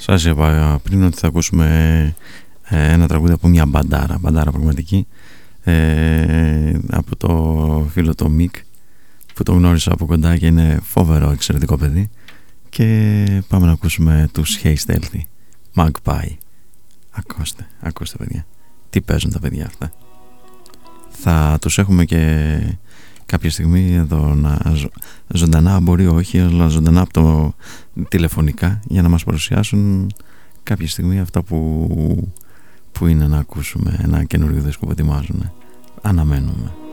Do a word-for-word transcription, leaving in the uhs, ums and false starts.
Σας είπα πριν ότι θα ακούσουμε ε, ένα τραγούδι από μια μπαντάρα, μπαντάρα πραγματική, ε, από το φίλο το Μικ, που το γνώρισα από κοντά και είναι φοβερό, εξαιρετικό παιδί. Και πάμε να ακούσουμε τους Hey Stealthy, Magpie. Ακούστε, ακούστε παιδιά, τι παίζουν τα παιδιά αυτά. Θα τους έχουμε και κάποια στιγμή εδώ να ζω, ζωντανά, μπορεί όχι, αλλά ζωντανά από το τηλεφωνικά, για να μας παρουσιάσουν κάποια στιγμή αυτά που, που είναι να ακούσουμε ένα καινούριο δίσκο που ετοιμάζουν. Αναμένουμε.